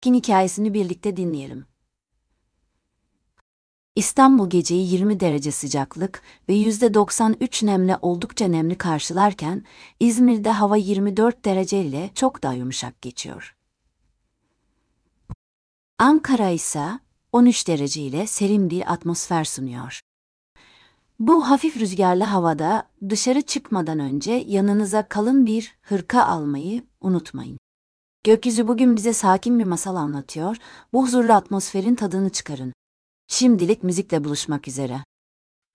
Kin hikayesini birlikte dinleyelim. İstanbul geceyi 20 derece sıcaklık ve %93 nemle oldukça nemli karşılarken, İzmir'de hava 24 derece ile çok daha yumuşak geçiyor. Ankara ise 13 derece ile serin bir atmosfer sunuyor. Bu hafif rüzgarlı havada dışarı çıkmadan önce yanınıza kalın bir hırka almayı unutmayın. Gökyüzü bugün bize sakin bir masal anlatıyor, bu huzurlu atmosferin tadını çıkarın. Şimdilik müzikle buluşmak üzere.